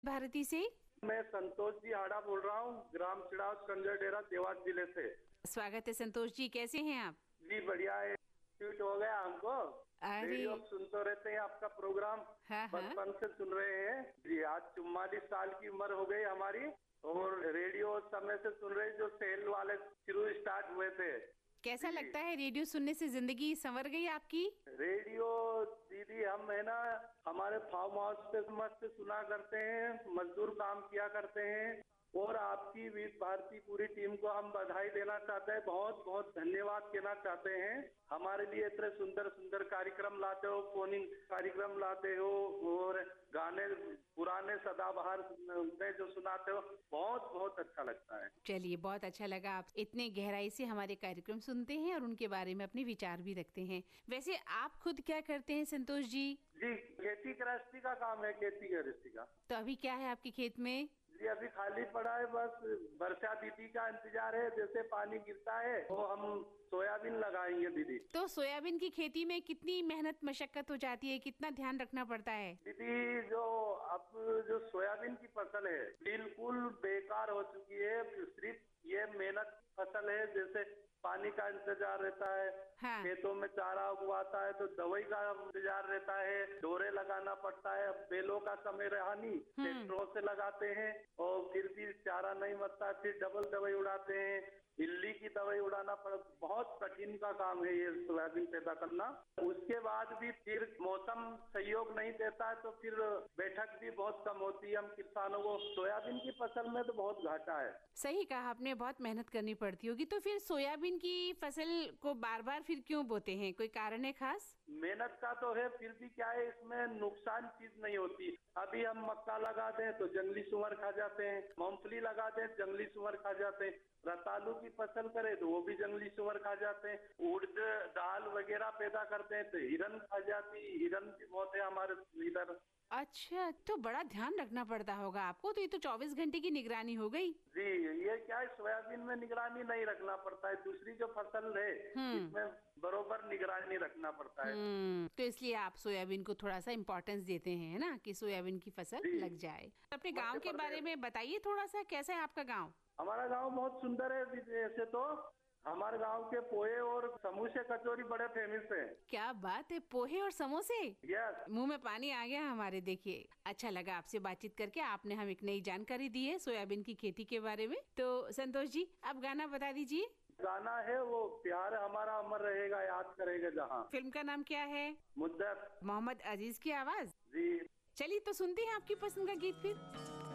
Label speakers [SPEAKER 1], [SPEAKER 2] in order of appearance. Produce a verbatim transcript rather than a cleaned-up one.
[SPEAKER 1] भारती से।
[SPEAKER 2] मैं संतोष जी हाड़ा बोल रहा हूँ, ग्राम चिड़ाव कंजर डेरा देवास जिले से।
[SPEAKER 1] स्वागत है संतोष जी, कैसे हैं आप?
[SPEAKER 2] जी बढ़िया है, ट्वीट हो गया हमको।
[SPEAKER 1] अरे
[SPEAKER 2] रेडियो सुनते रहते हैं आपका प्रोग्राम,
[SPEAKER 1] हाँ हाँ।
[SPEAKER 2] बचपन से सुन रहे हैं जी। आज चुम्मालीस साल की उम्र हो गई हमारी और रेडियो उस समय से सुन रहे जो सेल वाले शुरू स्टार्ट हुए थे।
[SPEAKER 1] कैसा लगता है रेडियो सुनने से जिंदगी संवर गई आपकी?
[SPEAKER 2] रेडियो दीदी हम है ना हमारे फार्म हाउस पे मस्त सुना करते हैं, मजदूर काम किया करते हैं और आपकी विविध भारती पूरी टीम को हम बधाई देना चाहते हैं, बहुत बहुत धन्यवाद कहना चाहते हैं। हमारे लिए इतने सुंदर सुंदर कार्यक्रम लाते हो, फोनिंग कार्यक्रम लाते हो और गाने पुराने सदाबहार में जो सुनाते हो, बहुत बहुत अच्छा लगता है।
[SPEAKER 1] चलिए, बहुत अच्छा लगा आप इतने गहराई से हमारे कार्यक्रम सुनते हैं और उनके बारे में अपने विचार भी रखते हैं। वैसे आप खुद क्या करते हैं संतोष जी?
[SPEAKER 2] जी खेती गृहस्थी का काम है, खेती गृहस्थी का।
[SPEAKER 1] तो अभी क्या है आपके खेत में?
[SPEAKER 2] जी अभी खाली पड़ा है, बस वर्षा दीदी का इंतजार है, जैसे पानी गिरता है तो हम सोयाबीन लगाएंगे दीदी।
[SPEAKER 1] तो सोयाबीन की खेती में कितनी मेहनत मशक्कत हो जाती है, कितना ध्यान रखना पड़ता है?
[SPEAKER 2] दीदी जो अब जो सोयाबीन की फसल है बिल्कुल बेकार हो चुकी है। सिर्फ ये मेहनत फसल है, जैसे पानी का इंतजार रहता है,
[SPEAKER 1] हाँ।
[SPEAKER 2] खेतों में चारा उगवाता है तो दवाई का इंतजार रहता है, डोरे लगाना पड़ता है। अब बेलों का समय रहा नहीं, ट्रैक्टरों से लगाते हैं और फिर भी चारा नहीं मरता, फिर डबल दवाई उड़ाते हैं, इल्ली की दवाई उड़ाना पड़, बहुत कठिन का काम है ये सोयाबीन पैदा करना। उसके बाद भी फिर मौसम सहयोग नहीं देता है तो फिर बैठक भी बहुत कम होती है। हम किसानों को सोयाबीन की फसल में तो बहुत घाटा है।
[SPEAKER 1] सही कहा आपने, बहुत मेहनत करनी पड़ती होगी। तो फिर सोयाबीन की फसल को बार बार फिर क्यों बोते हैं, कोई कारण है खास?
[SPEAKER 2] मेहनत का तो है, फिर भी क्या है इसमें नुकसान चीज नहीं होती। अभी हम मक्का लगा दें तो जंगली सुअर खा जाते हैं, मूंगफली लगा दें जंगली सुअर खा जाते हैं, रतालू की फसल करें तो वो भी जंगली सुअर खा जाते हैं, उड़द दाल वगैरह पैदा करते हैं तो हिरन खा जाती, हिरन भी बहुत है हमारे इधर।
[SPEAKER 1] अच्छा, तो बड़ा ध्यान रखना पड़ता होगा आपको। तो ये तो चौबीस घंटे की निगरानी हो गई।
[SPEAKER 2] जी ये क्या है, सोयाबीन में निगरानी नहीं रखना पड़ता है, दूसरी जो फसल है इसमें बरोबर निगरानी रखना पड़ता है।
[SPEAKER 1] तो इसलिए आप सोयाबीन को थोड़ा सा इम्पोर्टेंस देते हैं ना, कि सोयाबीन की फसल लग जाए। अपने गांव के बारे में बताइए थोड़ा सा, कैसा है आपका गांव?
[SPEAKER 2] हमारा गांव बहुत सुंदर है। ऐसे तो हमारे गांव के पोहे और समोसे कचौरी बड़े फेमस है।
[SPEAKER 1] क्या बात है, पोहे और समोसे!
[SPEAKER 2] यस,
[SPEAKER 1] मुंह में पानी आ गया हमारे। देखिए, अच्छा लगा आपसे बातचीत करके, आपने हम एक नई जानकारी दी है सोयाबीन की खेती के बारे में। तो संतोष जी, अब गाना बता दीजिए।
[SPEAKER 2] गाना है वो प्यार हमारा अमर रहेगा, याद करेगा जहाँ।
[SPEAKER 1] फिल्म का नाम क्या है?
[SPEAKER 2] मुद्दत।
[SPEAKER 1] मोहम्मद अजीज की आवाज।
[SPEAKER 2] जी
[SPEAKER 1] चलिए तो सुनते हैं आपकी पसंद का गीत फिर।